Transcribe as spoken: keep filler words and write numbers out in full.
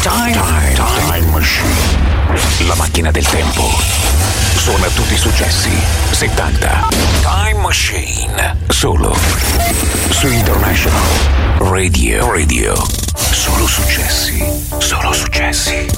Time, time, time machine. La macchina del tempo. Suona tutti i successi settanta. Time Machine. Solo su International Radio. Radio. Solo successi. Solo successi.